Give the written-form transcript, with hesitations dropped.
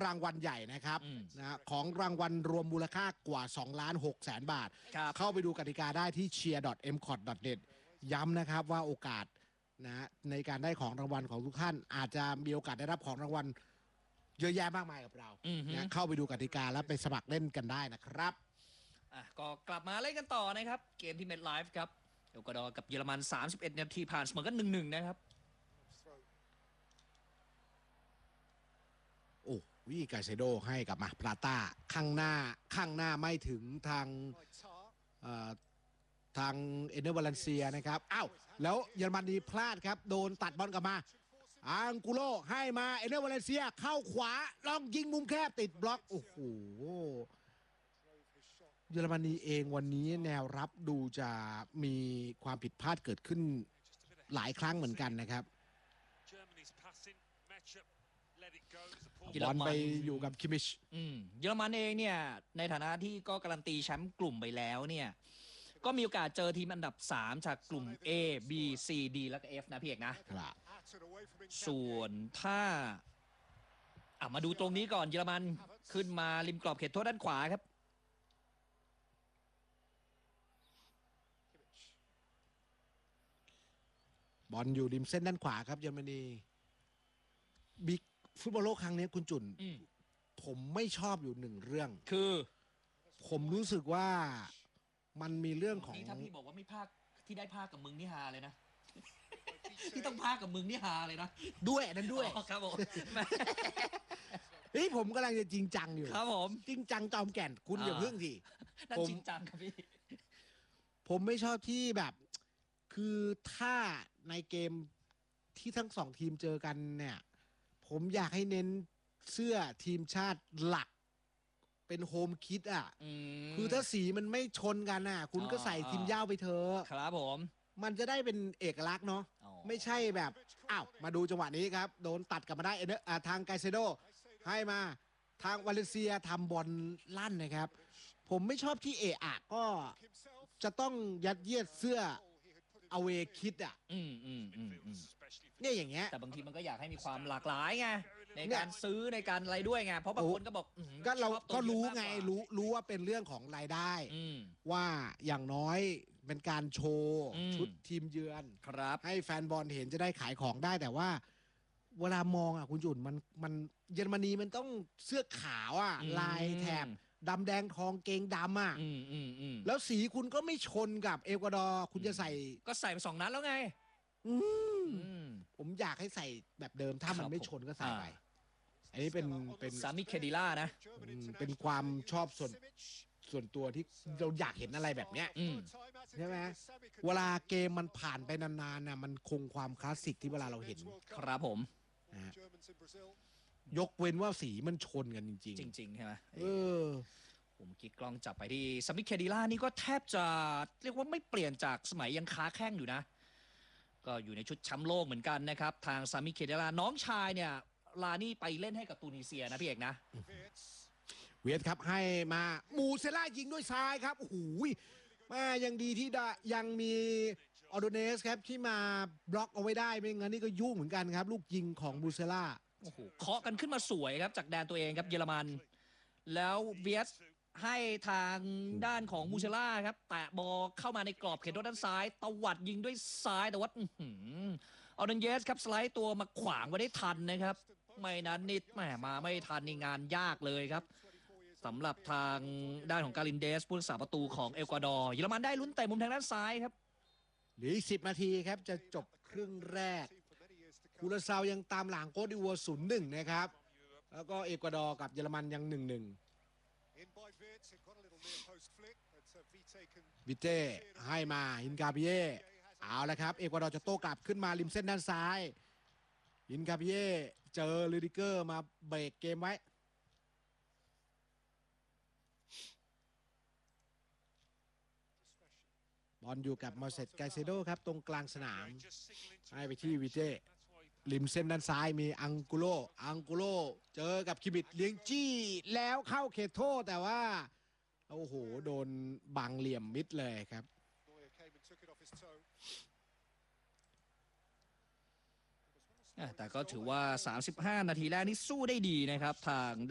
รางวัลใหญ่นะครับนะของรางวัลรวมมูลค่ากว่า 2,600,000 บาทเข้าไปดูกติกาได้ที่ cheer.mcot.net ย้ำนะครับว่าโอกาสนะในการได้ของรางวัลของทุกท่านอาจจะมีโอกาสได้รับของรางวัลเยอะแยะมากมายกับเรานะเข้าไปดูกติกาแล้วไปสมัครเล่นกันได้นะครับก็กลับมาเล่นกันต่อนะครับเกมที่เมดไลฟ์ครับเอลกวาดอร์กับเยอรมัน31 นาทีผ่านเสมอกัน 1-1 นะครับโอ้วิกาเซโดให้กับมาปราต้าข้างหน้าไม่ถึงทางเอเนอร์วาเลนเซียนะครับอ้าวแล้วเยอรมนีพลาดครับโดนตัดบอลกลับมาอังกุโลให้มาเอเนอร์วาเลนเซียเข้าขวาลองยิงมุมแคบติดบล็อกโอ้โหเยอรมนีเองวันนี้แนวรับดูจะมีความผิดพลาดเกิดขึ้นหลายครั้งเหมือนกันนะครับบอลไปอยู่กับคิมิชเยอรมันเองเนี่ยในฐานะที่ก็การันตีแชมป์กลุ่มไปแล้วเนี่ยก็มีโอกาสเจอทีมอันดับ3จากกลุ่ม A B C D แล้วก็ F นะพี่เอกนะส่วนถ้ามาดูตรงนี้ก่อนเยอรมันขึ้นมาริมกรอบเขตโทษด้านขวาครับบอลอยู่ริมเส้นด้านขวาครับเยอรมนีบิ๊กฟุตบอลโลกครั้งนี้คุณจุนผมไม่ชอบอยู่หนึ่งเรื่องคือผมรู้สึกว่ามันมีเรื่องของถ้าพี่บอกว่าไม่ภาคที่ได้ภาคกับมึงนี่ฮาเลยนะที่ต้องภาคกับมึงนี่ฮาเลยนะด้วยนั้นด้วยครับผมนี่ผมกำลังจะจริงจังอยู่ครับผมจริงจังจอมแก่นคุณอย่าเพิ่งสิผมจริงจังครับพี่ผมไม่ชอบที่แบบคือถ้าในเกมที่ทั้งสองทีมเจอกันเนี่ยผมอยากให้เน้นเสื้อทีมชาติหลักเป็นโฮมคิดคือถ้าสีมันไม่ชนกันคุณก็ใส่ทีมย่าวไปเถอะครับผมมันจะได้เป็นเอกลักษณ์เนาะไม่ใช่แบบมาดูจังหวะนี้ครับโดนตัดกลับมาได้ทางไกเซโดให้มาทางวาเลนเซียทำบอลลั่นนะครับผมไม่ชอบที่ก็จะต้องยัดเยียดเสื้อเอาเวคิดเนี่ยอย่างเงี้ยแต่บางทีมันก็อยากให้มีความหลากหลายไงในการซื้อในการอะไรด้วยไงเพราะบางคนก็บอกก็เราก็รู้ไงรู้ว่าเป็นเรื่องของรายได้ว่าอย่างน้อยเป็นการโชว์ชุดทีมเยือนครับให้แฟนบอลเห็นจะได้ขายของได้แต่ว่าเวลามองคุณจุนมันเยอรมนีมันต้องเสื้อขาวลายแถบดำแดงทองเกงดำแล้วสีคุณก็ไม่ชนกับเอกวาดอร์คุณจะใส่ก็ใส่ไป2 นัดแล้วไงผมอยากให้ใส่แบบเดิมถ้ามันไม่ชนก็ใส่ไปอันนี้เป็นซามิเคดิล่านะเป็นความชอบส่วนตัวที่เราอยากเห็นอะไรแบบเนี้ยใช่ไหมเวลาเกมมันผ่านไปนานๆมันคงความคลาสสิกที่เวลาเราเห็นครับผมยกเว้นว่าสีมันชนกันจริงๆจริงๆใช่ไหมผมคิดกล้องจับไปที่ซามิเคดิล่านี่ก็แทบจะเรียกว่าไม่เปลี่ยนจากสมัยยังค้าแข้งอยู่นะก็อยู่ในชุดแชมป์โลกเหมือนกันนะครับทางซามิเคดิล่าน้องชายเนี่ยลานี่ไปเล่นให้กับตูนิเซียนะพี่เอกนะเวียดครับให้มามูเซล่ายิงด้วยซ้ายครับโอ้โหมายังดีที่ยังมีออโดเนสครับที่มาบล็อกเอาไว้ได้ไม่งั้นนี่ก็ยุ่งเหมือนกันครับลูกยิงของมูเซล่าโอ้โหเคาะกันขึ้นมาสวยครับจากแดนตัวเองครับเยอรมันแล้วเวียดให้ทางด้านของมูเซล่าครับแตะบอลเข้ามาในกรอบเขตโทษด้านซ้ายตวัดยิงด้วยซ้ายแต่ว่าออเดนเยสครับสไลด์ตัวมาขวางไว้ได้ทันนะครับไม่นั้นนิดมาไม่ทันในงานยากเลยครับสำหรับทางด้านของการินเดสผู้รักษาประตูของเอกวาดอร์เยอรมันได้ลุ้นเตะมุมทางด้านซ้ายครับเหลืออีก10 นาทีครับจะจบครึ่งแรกคูราซาวยังตามหลังโคดิวัว0-1นะครับแล้วก็เอกวาดอร์กับเยอรมันยัง1-1วิเต้ให้มาฮินกาเบียเอาละครับเอกวาดอร์จะโต้กลับขึ้นมาริมเส้นด้านซ้ายฮินกาเบียเจอลูดิเกอร์มาเบรกเกมไว้บอลอยู่กับมาเซตไกเซโดครับตรงกลางสนามให้ไปที่วิเต้ริมเส้นด้านซ้ายมีอังกุโลเจอกับคิบิดเลี้ยงจี้แล้วเข้าเขตโทษแต่ว่าโอ้โหโดนบังเหลี่ยมมิดเลยครับแต่ก็ถือว่า35 นาทีแรกนี่สู้ได้ดีนะครับทาง